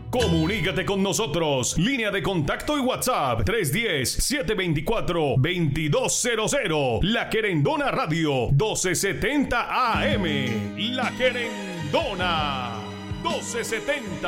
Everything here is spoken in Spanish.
Comunícate con nosotros. Línea de contacto y WhatsApp 310-724-2200. La Querendona Radio 1270 AM. La Querendona 1270.